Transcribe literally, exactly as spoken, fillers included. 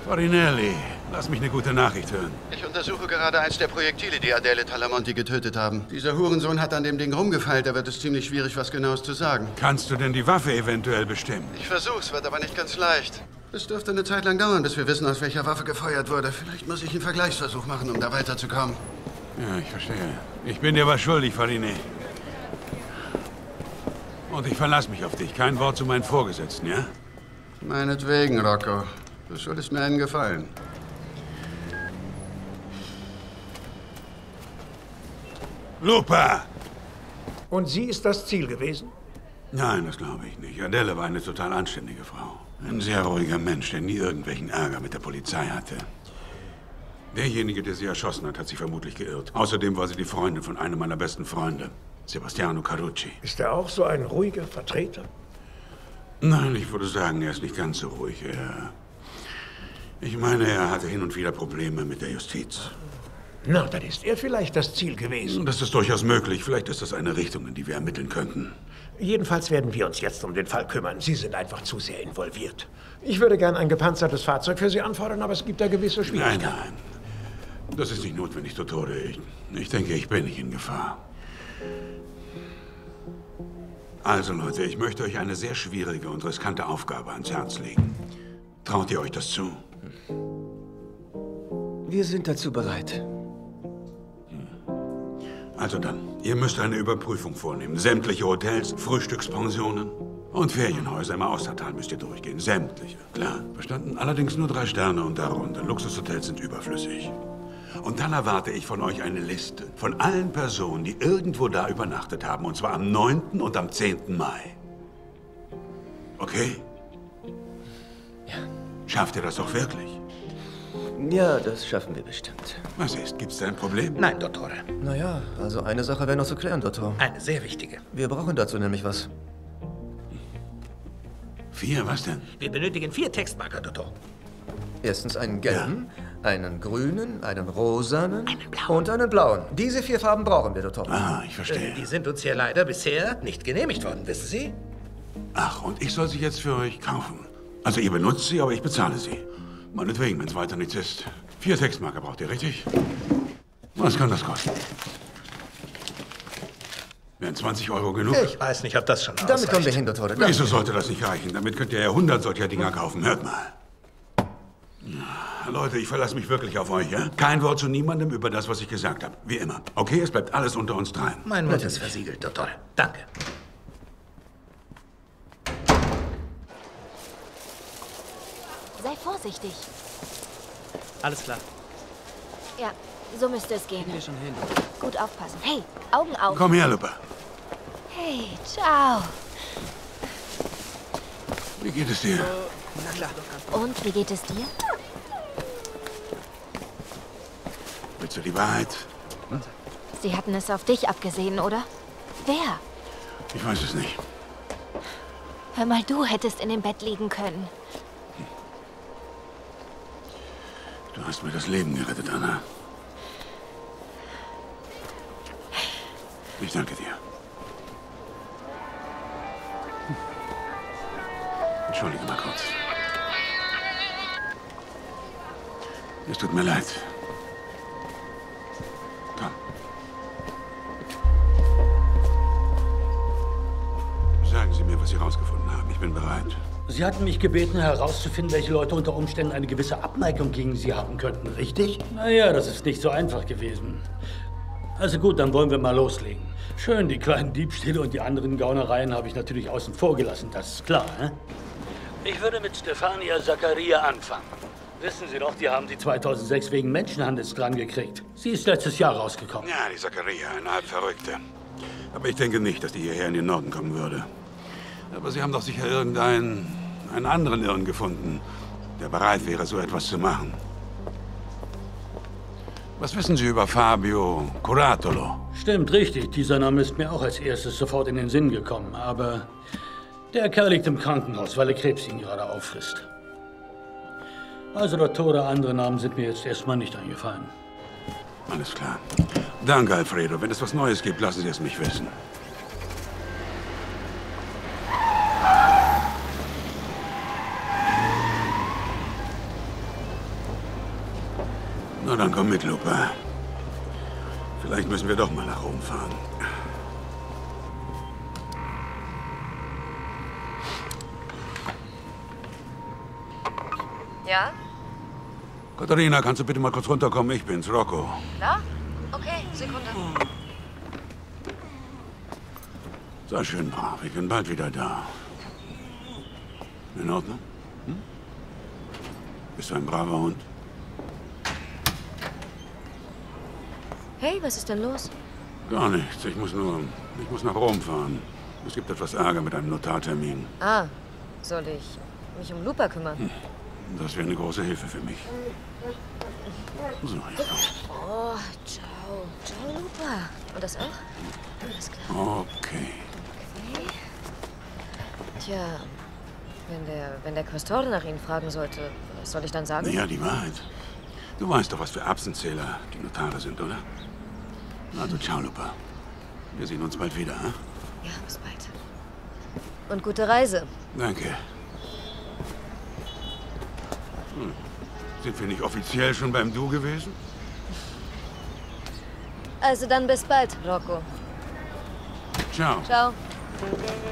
Farinelli, lass mich eine gute Nachricht hören. Ich untersuche gerade eins der Projektile, die Adele Talamonti getötet haben. Dieser Hurensohn hat an dem Ding rumgefeilt, da wird es ziemlich schwierig, was Genaues zu sagen. Kannst du denn die Waffe eventuell bestimmen? Ich versuch's, wird aber nicht ganz leicht. Es dürfte eine Zeit lang dauern, bis wir wissen, aus welcher Waffe gefeuert wurde. Vielleicht muss ich einen Vergleichsversuch machen, um da weiterzukommen. Ja, ich verstehe. Ich bin dir was schuldig, Farini. Und ich verlasse mich auf dich. Kein Wort zu meinen Vorgesetzten, ja? Meinetwegen, Rocco. Du schuldest mir einen Gefallen. Lupa! Und sie ist das Ziel gewesen? Nein, das glaube ich nicht. Adele war eine total anständige Frau. Ein sehr ruhiger Mensch, der nie irgendwelchen Ärger mit der Polizei hatte. Derjenige, der sie erschossen hat, hat sich vermutlich geirrt. Außerdem war sie die Freundin von einem meiner besten Freunde, Sebastiano Carucci. Ist er auch so ein ruhiger Vertreter? Nein, ich würde sagen, er ist nicht ganz so ruhig. Er... Ich meine, er hatte hin und wieder Probleme mit der Justiz. Na, dann ist er vielleicht das Ziel gewesen. Das ist durchaus möglich. Vielleicht ist das eine Richtung, in die wir ermitteln könnten. Jedenfalls werden wir uns jetzt um den Fall kümmern. Sie sind einfach zu sehr involviert. Ich würde gern ein gepanzertes Fahrzeug für Sie anfordern, aber es gibt da gewisse Schwierigkeiten. Nein, nein. Das ist nicht notwendig, Dottore. Ich, ich denke, ich bin nicht in Gefahr. Also, Leute, ich möchte euch eine sehr schwierige und riskante Aufgabe ans Herz legen. Traut ihr euch das zu? Wir sind dazu bereit. Also dann, ihr müsst eine Überprüfung vornehmen. Sämtliche Hotels, Frühstückspensionen und Ferienhäuser im Austertal müsst ihr durchgehen. Sämtliche, klar. Verstanden? Allerdings nur drei Sterne und darunter. Luxushotels sind überflüssig. Und dann erwarte ich von euch eine Liste von allen Personen, die irgendwo da übernachtet haben. Und zwar am neunten und am zehnten Mai. Okay? Ja. Schafft ihr das doch wirklich? Ja, das schaffen wir bestimmt. Was ist? Gibt's da ein Problem? Nein, Dottore. Naja, also eine Sache wäre noch zu klären, Doktor. Eine sehr wichtige. Wir brauchen dazu nämlich was. Vier? Was denn? Wir benötigen vier Textmarker, Doktor. Erstens einen gelben, ja. einen grünen, einen rosanen einen blauen. und einen blauen. Diese vier Farben brauchen wir, Doktor. Ah, ich verstehe. Äh, die sind uns hier leider bisher nicht genehmigt worden, wissen Sie? Ach, und ich soll sie jetzt für euch kaufen? Also ihr benutzt sie, aber ich bezahle sie. Meinetwegen, wenn es weiter nichts ist. Vier Textmarker braucht ihr, richtig? Was kann das kosten? Wären zwanzig Euro genug? Ich weiß nicht, ob das schon ausreicht. Damit kommen wir hin, Doktor. Wieso sollte das nicht reichen? Damit könnt ihr ja hundert solcher Dinger kaufen. Hört mal. Ja, Leute, ich verlasse mich wirklich auf euch, ja? Kein Wort zu niemandem über das, was ich gesagt habe. Wie immer. Okay, es bleibt alles unter uns dreien. Mein Mund ist versiegelt, Doktor. Danke. Sei vorsichtig. Alles klar. Ja, so müsste es gehen. Kriegen wir schon hin. Gut aufpassen. Hey, Augen auf. Komm her, Lupa. Hey, ciao. Wie geht es dir? Na klar. Und, wie geht es dir? Willst du die Wahrheit? Hm? Sie hatten es auf dich abgesehen, oder? Wer? Ich weiß es nicht. Hör mal, du hättest in dem Bett liegen können. Du hast mir das Leben gerettet, Anna. Ich danke dir. Hm. Entschuldige mal kurz. Es tut mir leid. Komm. Sagen Sie mir, was Sie rausgefunden haben. Ich bin bereit. Sie hatten mich gebeten, herauszufinden, welche Leute unter Umständen eine gewisse Abneigung gegen Sie haben könnten, richtig? Naja, das ist nicht so einfach gewesen. Also gut, dann wollen wir mal loslegen. Schön, die kleinen Diebstähle und die anderen Gaunereien habe ich natürlich außen vor gelassen, das ist klar, ne? Ich würde mit Stefania Zaccaria anfangen. Wissen Sie doch, die haben Sie zweitausendsechs wegen Menschenhandels dran gekriegt. Sie ist letztes Jahr rausgekommen. Ja, die Zaccaria, eine halb Verrückte. Aber ich denke nicht, dass die hierher in den Norden kommen würde. Aber Sie haben doch sicher irgendeinen einen anderen Irren gefunden, der bereit wäre, so etwas zu machen. Was wissen Sie über Fabio Curatolo? Stimmt, richtig. Dieser Name ist mir auch als erstes sofort in den Sinn gekommen. Aber der Kerl liegt im Krankenhaus, weil der Krebs ihn gerade auffrisst. Also, Dottore, andere Namen sind mir jetzt erstmal nicht eingefallen. Alles klar. Danke, Alfredo. Wenn es was Neues gibt, lassen Sie es mich wissen. Na dann komm mit, Lupa. Vielleicht müssen wir doch mal nach Rom fahren. Ja? Katharina, kannst du bitte mal kurz runterkommen? Ich bin's, Rocco. Klar? Okay, Sekunde. Sei schön brav, ich bin bald wieder da. In Ordnung? Hm? Bist du ein braver Hund? Hey, was ist denn los? Gar nichts. Ich muss nur... Ich muss nach Rom fahren. Es gibt etwas Ärger mit einem Notartermin. Ah, soll ich mich um Lupa kümmern? Hm. Das wäre eine große Hilfe für mich. So, ja. Oh, ciao. Ciao, Lupa. Und das auch? Alles klar. Okay. Okay. Tja, wenn der, wenn der Questore nach Ihnen fragen sollte, was soll ich dann sagen? Ja, die Wahrheit. Du weißt doch, was für Erbsenzähler die Notare sind, oder? Also, ciao, Lupa. Wir sehen uns bald wieder, hm? Ja, bis bald. Und gute Reise. Danke. Hm. Sind wir nicht offiziell schon beim Du gewesen? Also dann bis bald, Rocco. Ciao. Ciao.